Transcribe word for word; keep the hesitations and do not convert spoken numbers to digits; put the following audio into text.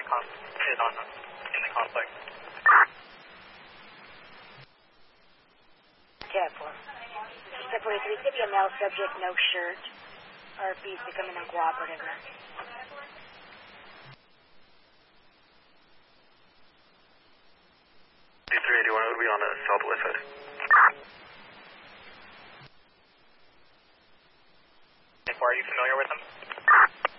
con- is on in the conflict. Careful. Suspect forty-three could be a male subject, no shirt. R P is becoming uncooperative. three eighty-one would be on the southwest side. Are you familiar with them?